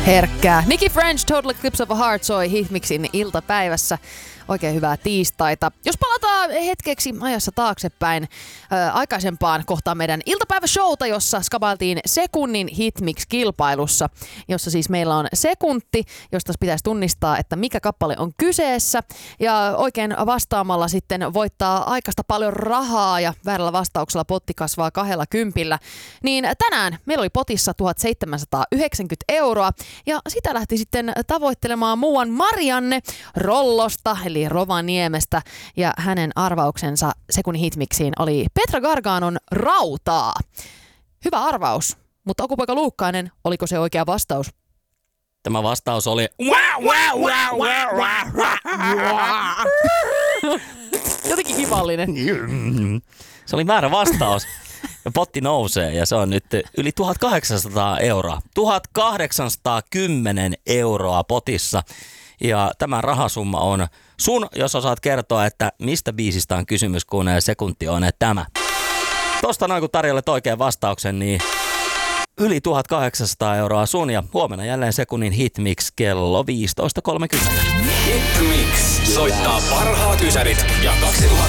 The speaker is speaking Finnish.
Herkkää. Nicki French, Total Eclipse of a Heart soi Hitmixin iltapäivässä. Oikein hyvää tiistaita. Jos palataan hetkeksi ajassa taaksepäin aikaisempaan kohtaan meidän iltapäiväshowta, jossa skabailtiin sekunnin Hitmix-kilpailussa, jossa siis meillä on sekunti, josta pitäisi tunnistaa, että mikä kappale on kyseessä. Ja oikein vastaamalla sitten voittaa aikaista paljon rahaa ja väärällä vastauksella potti kasvaa 20. Niin tänään meillä oli potissa 1790 euroa ja sitä lähti sitten tavoittelemaan muuan Marianne Rollosta, eli Rovaniemestä, ja hänen arvauksensa sekunnin Hitmixiin oli Petra Garganon Rautaa. Hyvä arvaus, mutta Okupoika Luukkainen, oliko se oikea vastaus? Tämä vastaus oli jotenkin kivallinen. Se oli väärä vastaus. Ja potti nousee ja se on nyt yli 1800 euroa. 1810 euroa potissa. Ja tämä rahasumma on sun, jos osaat kertoa, että mistä biisistä on kysymys, kun sekunti on tämä. Tosta noin kun tarjollet oikean vastauksen, niin yli 1800 euroa sun ja huomenna jälleen sekunnin Hitmix kello 15.30. Hitmix soittaa parhaat ysärit ja 2000